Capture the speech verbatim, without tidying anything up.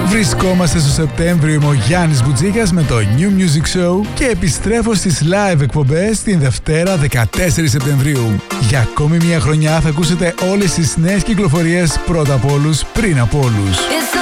Βρισκόμαστε στο Σεπτέμβριο, είμαι ο Γιάννης Μπουτζίκας με το New Music Show και επιστρέφω στις live εκπομπές την Δευτέρα δεκατέσσερις Σεπτεμβρίου. Για ακόμη μια χρονιά θα ακούσετε όλες τις νέες κυκλοφορίες πρώτα από όλους, πριν από όλους.